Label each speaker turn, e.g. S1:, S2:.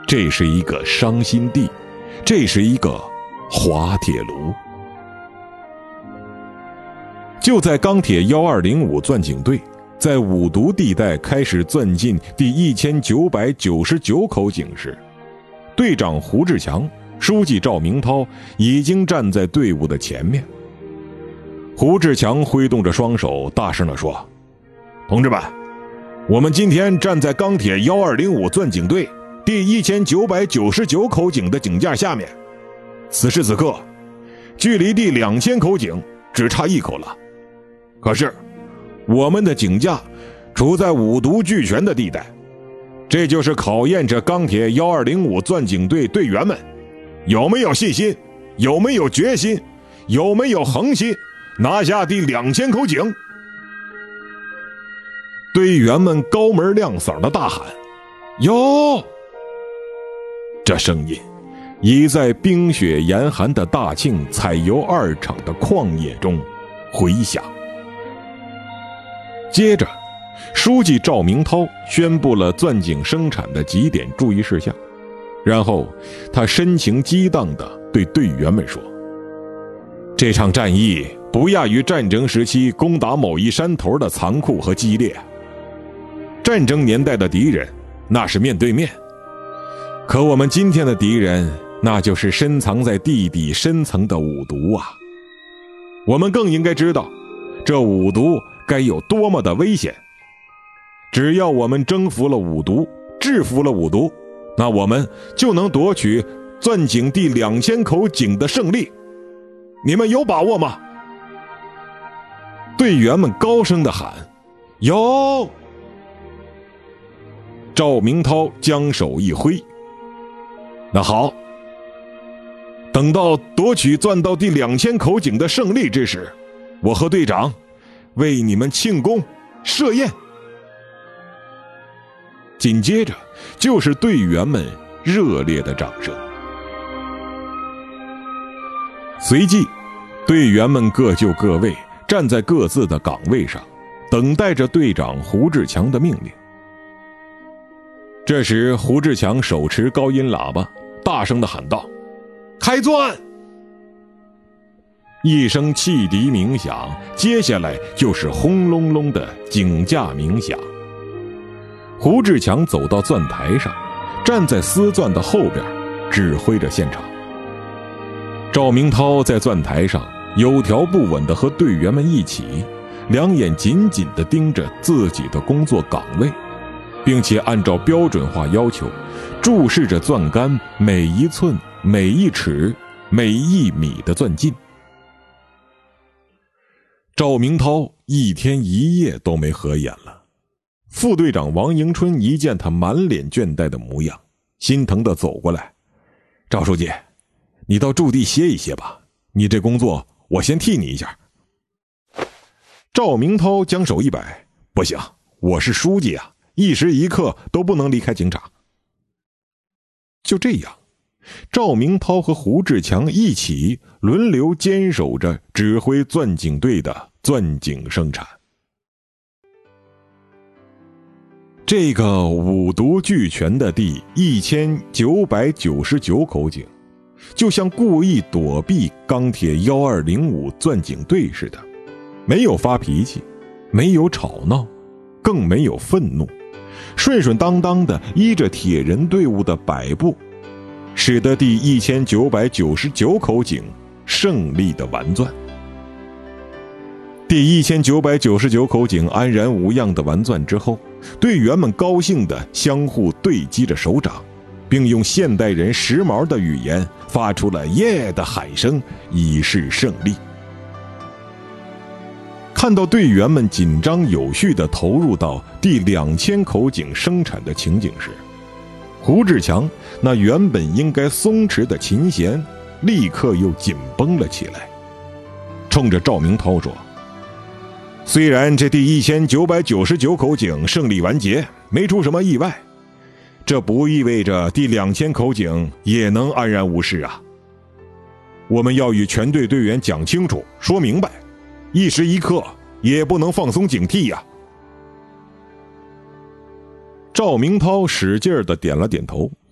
S1: 这是一个伤心地，这是一个滑铁卢。就在钢铁1205钻井队在五毒地带开始钻进第1999口井时，队长胡志强、书记赵明涛已经站在队伍的前面。胡志强挥动着双手，大声地说：“同志们，我们今天站在钢铁1205钻井队第1999口井的井架下面，此时此刻，距离第2000口井只差1口了。可是，我们的井架处在五毒俱全的地带，这就是考验着钢铁1205钻井队队员们有没有信心，有没有决心，有没有恒心，拿下第2000口井。”队员们高门亮嗓的大喊：“有！”这声音已在冰雪严寒的大庆采油2厂的旷野中回响。接着，书记赵明涛宣布了钻井生产的几点注意事项，然后他深情激荡地对队员们说：“这场战役不亚于战争时期攻打某一山头的残酷和激烈。战争年代的敌人那是面对面，可我们今天的敌人那就是深藏在地底深层的五毒啊！我们更应该知道这五毒该有多么的危险。只要我们征服了五毒，制服了五毒，那我们就能夺取钻井第2000口井的胜利。你们有把握吗？”队员们高声地喊：“有！”赵明涛将手一挥：“那好，等到夺取钻到第2000口井的胜利之时，我和队长为你们庆功设宴。”紧接着就是队员们热烈的掌声。随即，队员们各就各位，站在各自的岗位上，等待着队长胡志强的命令。这时，胡志强手持高音喇叭，大声地喊道：“开钻！”一声汽笛鸣响，接下来就是轰隆隆的井架鸣响。胡志强走到钻台上，站在丝钻的后边，指挥着现场。赵明涛在钻台上有条不紊地和队员们一起，两眼紧紧地盯着自己的工作岗位，并且按照标准化要求，注视着钻杆每一寸、每一尺、每1米的钻进。赵明涛一天一夜都没合眼了。副队长王迎春一见他满脸倦怠的模样，心疼地走过来：“赵书记，你到驻地歇一歇吧，你这工作我先替你一下。”赵明涛将手一摆：“不行，我是书记啊，一时一刻都不能离开警场。”就这样，赵明涛和胡志强一起轮流坚守着指挥钻井队的钻井生产。这个五毒俱全的第1999口井，就像故意躲避钢铁1205钻井队似的，没有发脾气，没有吵闹，更没有愤怒，顺顺当当的依着铁人队伍的摆布，使得第1999口井胜利的完钻。第1999口井安然无恙的完钻之后，队员们高兴地相互对击着手掌，并用现代人时髦的语言发出了耶的喊声，以示胜利。看到队员们紧张有序地投入到第2000口井生产的情景时，胡志强那原本应该松弛的琴弦立刻又紧绷了起来，冲着赵明涛说：“虽然这第1999口井胜利完结，没出什么意外，这不意味着第2000口井也能安然无事啊。我们要与全队队员讲清楚，说明白，一时一刻也不能放松警惕呀。”赵明涛使劲地点了点头，